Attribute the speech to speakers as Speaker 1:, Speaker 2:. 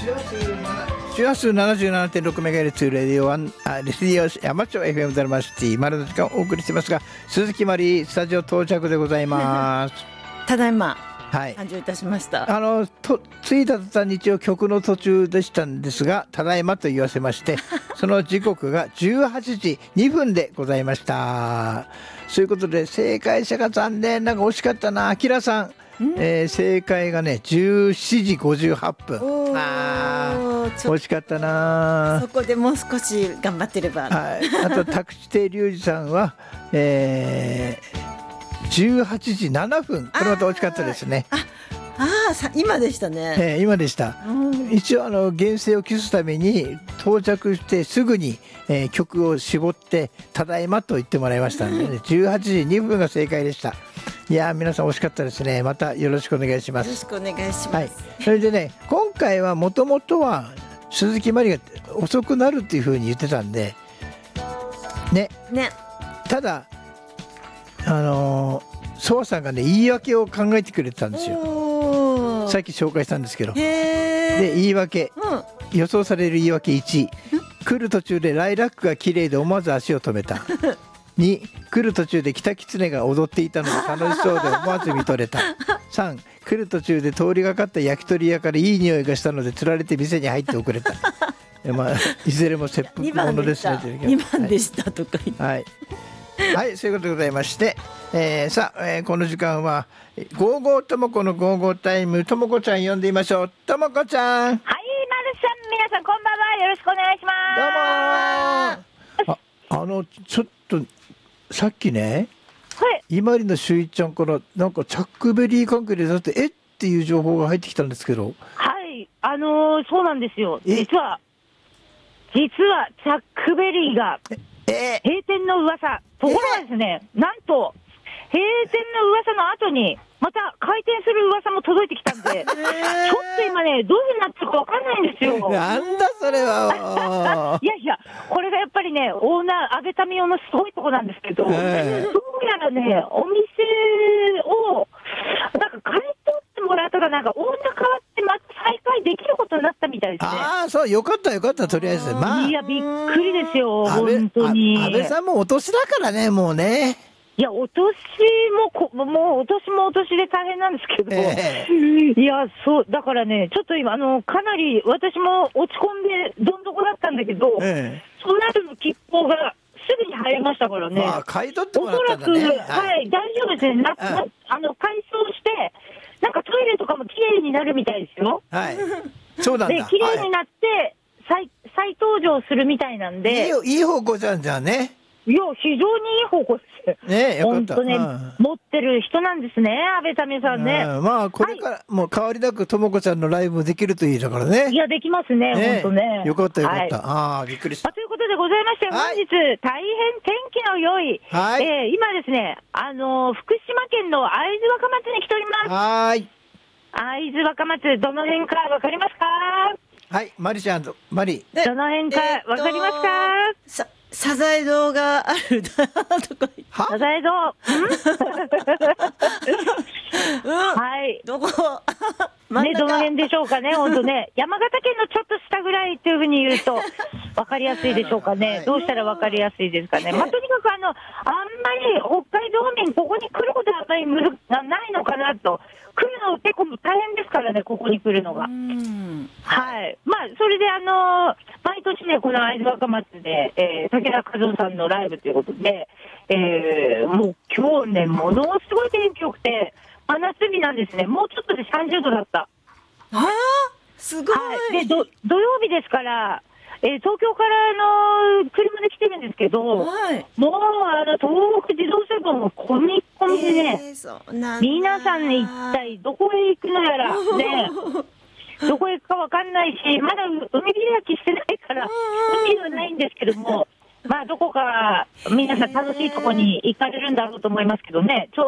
Speaker 1: 周波数 77.6MHz レディオ山町 FM ダルマシティ丸の時間をお送りしてますが、鈴木まりスタジオ到着でございます
Speaker 2: ただいま
Speaker 1: はい、
Speaker 2: 誕生いたしました。
Speaker 1: 着いた途端に一応曲の途中でしたんですが、ただいまと言わせましてその時刻が18時2分でございました。そういうことで正解者が残念、なんか惜しかったな、あきらさん、正解がね17時58分。惜しかったな。
Speaker 2: そこでもう少し頑張ってれば、
Speaker 1: はい、あと宅地亭隆二さんは、18時7分、これまた惜しかったですね。
Speaker 2: 今でしたね、
Speaker 1: 今でした。一応厳正を期すために到着してすぐに、曲を絞ってただいまと言ってもらいましたので、ね、18時2分が正解でした。いや皆さん惜しかったですね。またよろしくお願いします。
Speaker 2: よろしくお願いします、
Speaker 1: はい、それでね、今回はもともとは鈴木まりが遅くなるっていう風に言ってたんでね。ただソワさんがね言い訳を考えてくれてたんですよ。さっき紹介したんですけど、で言い訳、予想される言い訳1、来る途中でライラックが綺麗で思わず足を止めた2、来る途中でキタキツネが踊っていたのが楽しそうで思わず見とれた3、来る途中で通りがかった焼き鳥屋からいい匂いがしたので釣られて店に入って遅れたいずれも切腹ものですね。
Speaker 2: 2番でしたとか言って、
Speaker 1: はいはい、そういうことでございまして、さあ、この時間はゴーゴーともこのゴーゴータイム、ともこちゃん呼んでみましょう。ともこちゃん。
Speaker 3: はい、まるさん、皆さんこんばんは、よろしくお願いします。
Speaker 1: どうもちょっとさっきね、
Speaker 3: はい、
Speaker 1: 今里のしゅういちゃんからなんかチャックベリー関係でだってっていう情報が入ってきたんですけど。
Speaker 3: はい、そうなんですよ。実はチャックベリーが閉店の噂。ところがですね、なんと閉店の噂の後にまた開店する噂も届いてきたんでちょっと今ねどういう風になってるかわかんないんですよ。
Speaker 1: なんだそれは
Speaker 3: いやこれがやっぱりね、オーナー安倍民夫のすごいとこなんですけど、どうやらねお店をなんか買い取ってもらったら、なんかオーナー変わってまた再開できることになったみたいですね。
Speaker 1: そう、よかったとりあえず。
Speaker 3: いやびっくりですよ本当に。
Speaker 1: 安倍さんもお年だからね、もうね。
Speaker 3: いや、お年もお年で大変なんですけど、いや、そうだからね、ちょっと今かなり私も落ち込んでどん底だったんだけど、その後の吉報がすぐに入りましたからね。
Speaker 1: 買い取ってもらったんだね。
Speaker 3: おそらく、はい、大丈夫ですね。改装してなんかトイレとかも綺麗になるみたいですよ。
Speaker 1: はい、そうなんだ。
Speaker 3: で綺麗になって、再登場するみたいなんで、
Speaker 1: いい方向じゃんじゃあね。
Speaker 3: いや、非常にいい方向です
Speaker 1: ね。
Speaker 3: 本当ね、持ってる人なんですね、安倍民さんね。
Speaker 1: これからもう変わりなくともこちゃんのライブもできるといいだからね。
Speaker 3: いや、できますね、本当ね。
Speaker 1: よかった。びっくりした。
Speaker 3: ということでございまして、本日大変天気の良い、今ですね、福島県の会津若松に来ております。会津若松、どの辺かわかりますか？
Speaker 1: はい、マリちゃんとマリ、
Speaker 3: どの辺かわかりますか？
Speaker 2: サザエ堂があるとか。
Speaker 3: サザエ堂はい、
Speaker 2: どこ
Speaker 3: ね、どの辺でしょうかね。本当ね、山形県のちょっと下ぐらいというふうに言うと分かりやすいでしょうかね。どうしたら分かりやすいですかね。とにかくあんまり北海道民ここに来ることはあんまりないのかなと。来るの結構大変ですからね、ここに来るのが。はい、それで毎年ね、この会津若松で、武田和夫さんのライブということで、もう今日ね、ものすごい天気良くて、真夏日なんですね。もうちょっとで30度だった。
Speaker 2: すごい。
Speaker 3: で土曜日ですから、東京から車で来てるんですけど、もう東北自動車道も混み込みでね、皆さんね、一体どこへ行くのやらね、どこへ行くか分かんないし、まだ海開きしてないから海はないんですけども、どこか皆さん楽しいところに行かれるんだろうと思いますけどね。